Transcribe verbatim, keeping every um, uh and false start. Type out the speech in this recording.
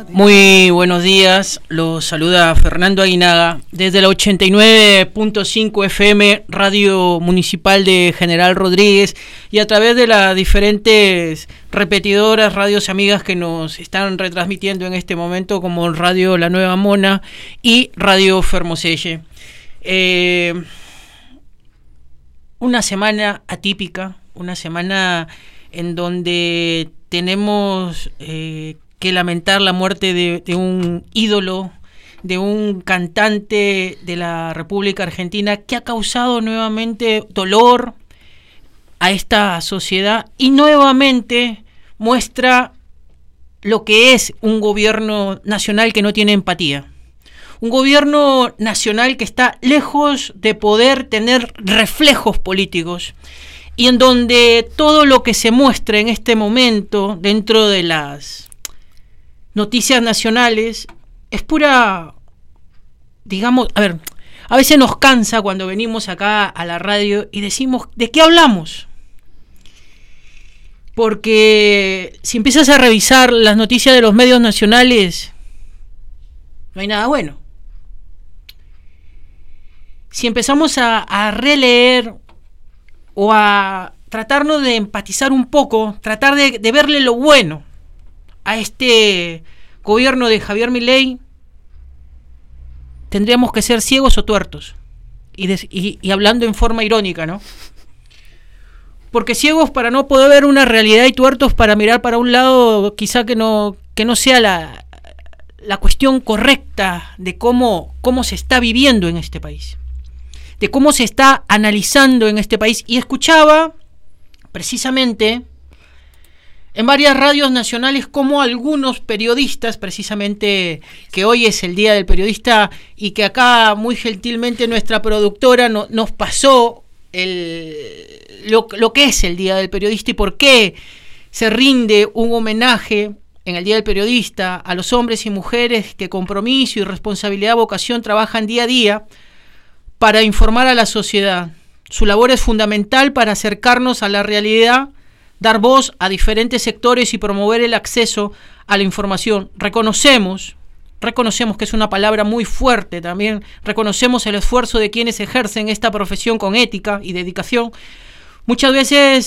Muy buenos días, los saluda Fernando Aguinaga desde la ochenta y nueve punto cinco F M Radio Municipal de General Rodríguez y a través de las diferentes repetidoras, radios amigas que nos están retransmitiendo en este momento, como Radio La Nueva Mona y Radio Fermoselle. Eh, una semana atípica, una semana en donde tenemos eh, que lamentar la muerte de, de un ídolo, de un cantante de la República Argentina que ha causado nuevamente dolor a esta sociedad y nuevamente muestra lo que es un gobierno nacional que no tiene empatía. Un gobierno nacional que está lejos de poder tener reflejos políticos y en donde todo lo que se muestra en este momento dentro de las noticias nacionales es pura, digamos, a ver, a veces nos cansa cuando venimos acá a la radio y decimos, ¿de qué hablamos? Porque si empiezas a revisar las noticias de los medios nacionales, no hay nada bueno. Si empezamos a, a releer o a tratarnos de empatizar un poco, tratar de, de verle lo bueno a este gobierno de Javier Milei, tendríamos que ser ciegos o tuertos. Y, de, y, y hablando en forma irónica, ¿no? Porque ciegos para no poder ver una realidad y tuertos para mirar para un lado, quizá que no, que no sea la, la cuestión correcta de cómo, cómo se está viviendo en este país, de cómo se está analizando en este país. Y escuchaba precisamente en varias radios nacionales como algunos periodistas, precisamente que hoy es el Día del Periodista y que acá muy gentilmente nuestra productora no, nos pasó el, lo, lo que es el Día del Periodista y por qué se rinde un homenaje en el Día del Periodista a los hombres y mujeres que compromiso y responsabilidad, vocación trabajan día a día para informar a la sociedad. Su labor es fundamental para acercarnos a la realidad, dar voz a diferentes sectores y promover el acceso a la información. Reconocemos, reconocemos que es una palabra muy fuerte también, reconocemos el esfuerzo de quienes ejercen esta profesión con ética y dedicación. Muchas veces